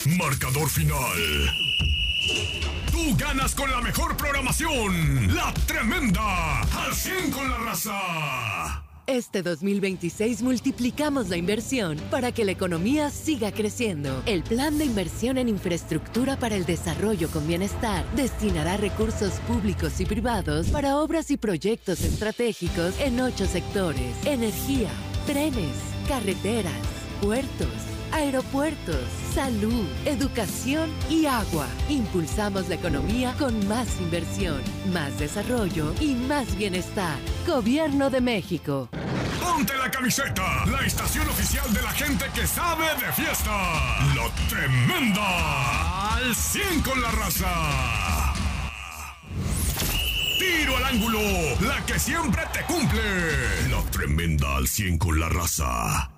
Marcador final. Tú ganas con la mejor programación. La Tremenda. Al 100 con la raza. Este 2026 multiplicamos la inversión para que la economía siga creciendo. El Plan de Inversión en Infraestructura para el Desarrollo con Bienestar destinará recursos públicos y privados para obras y proyectos estratégicos en 8 sectores: energía, trenes, carreteras, puertos, aeropuertos, salud, educación y agua. Impulsamos la economía con más inversión, más desarrollo y más bienestar. Gobierno de México. Ponte la camiseta, la estación oficial de la gente que sabe de fiesta. La Tremenda. Al 100 con la raza. Tiro al ángulo, la que siempre te cumple. La Tremenda al 100 con la raza.